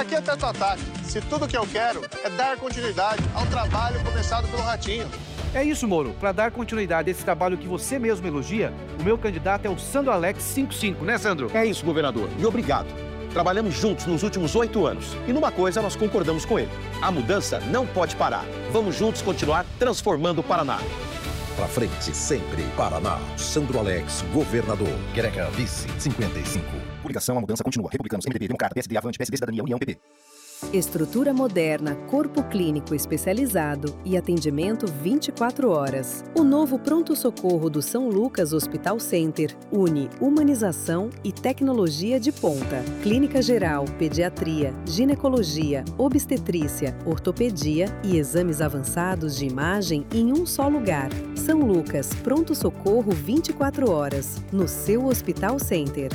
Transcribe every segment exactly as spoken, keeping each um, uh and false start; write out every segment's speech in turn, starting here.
Pra que tanto ataque? Se tudo que eu quero é dar continuidade ao trabalho começado pelo Ratinho. É isso, Moro. Para dar continuidade a esse trabalho que você mesmo elogia, o meu candidato é o Sandro Alex cinquenta e cinco, né, Sandro? É isso, governador. E obrigado. Trabalhamos juntos nos últimos oito anos. E numa coisa nós concordamos com ele. A mudança não pode parar. Vamos juntos continuar transformando o Paraná. Pra frente, sempre. Paraná. Sandro Alex, governador. Greca, vice, cinquenta e cinco. Coligação, a mudança continua. Republicanos, M D B, Democrata, P S D, Avante, P S D, Cidadania, União, P P. Estrutura moderna, corpo clínico especializado e atendimento vinte e quatro horas. O novo pronto-socorro do São Lucas Hospital Center une humanização e tecnologia de ponta. Clínica geral, pediatria, ginecologia, obstetrícia, ortopedia e exames avançados de imagem em um só lugar. São Lucas, pronto-socorro vinte e quatro horas, no seu Hospital Center.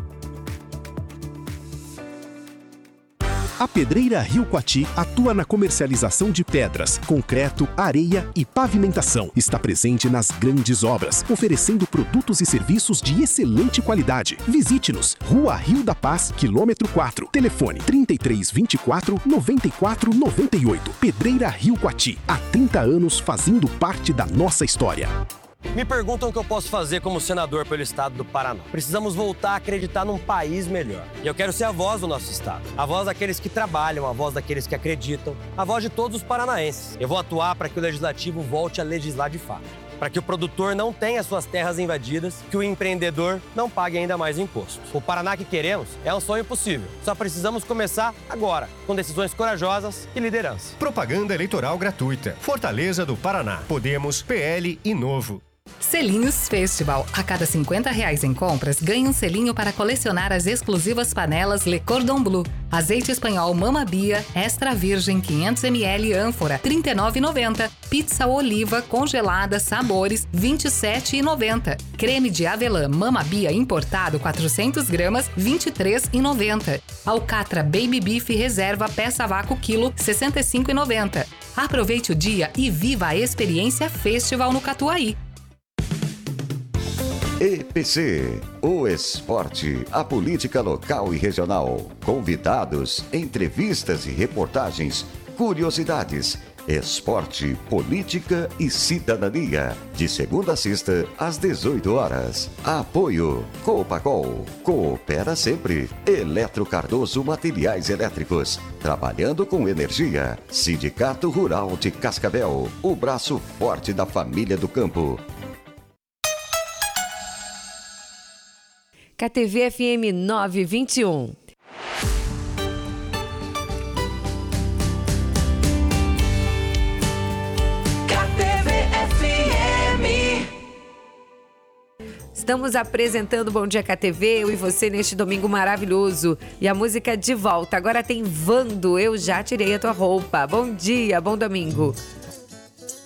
A Pedreira Rio Coati atua na comercialização de pedras, concreto, areia e pavimentação. Está presente nas grandes obras, oferecendo produtos e serviços de excelente qualidade. Visite-nos, Rua Rio da Paz, quilômetro quatro. Telefone trinta e três, vinte e quatro, noventa e quatro, noventa e oito. Pedreira Rio Coati, há trinta anos fazendo parte da nossa história. Me perguntam o que eu posso fazer como senador pelo estado do Paraná. Precisamos voltar a acreditar num país melhor. E eu quero ser a voz do nosso estado. A voz daqueles que trabalham, a voz daqueles que acreditam, a voz de todos os paranaenses. Eu vou atuar para que o legislativo volte a legislar de fato. Para que o produtor não tenha suas terras invadidas, que o empreendedor não pague ainda mais imposto. O Paraná que queremos é um sonho possível. Só precisamos começar agora, com decisões corajosas e liderança. Propaganda eleitoral gratuita. Fortaleza do Paraná. Podemos, P L e Novo. Selinhos Festival. A cada cinquenta reais em compras, ganhe um selinho para colecionar as exclusivas panelas Le Cordon Bleu. Azeite espanhol Mama Bia, extra virgem quinhentos mililitros ânfora, trinta e nove reais e noventa centavos. Pizza oliva congelada sabores, vinte e sete reais e noventa centavos. Creme de avelã Mama Bia importado quatrocentas gramas, vinte e três reais e noventa centavos. Alcatra Baby Beef reserva peça vácuo quilo, sessenta e cinco reais e noventa centavos. Aproveite o dia e viva a experiência Festival no Catuaí. E P C, o esporte, a política local e regional, convidados, entrevistas e reportagens, curiosidades, esporte, política e cidadania. De segunda a sexta, às dezoito horas. Apoio Copacol, coopera sempre. Eletro Cardoso Materiais Elétricos, trabalhando com energia. Sindicato Rural de Cascavel, o braço forte da família do campo. K T V F M nove vinte e um. K T V F M. Estamos apresentando Bom Dia K T V, eu e você neste domingo maravilhoso. E a música de volta. Agora tem Vando, Eu Já Tirei a Tua Roupa. Bom dia, bom domingo.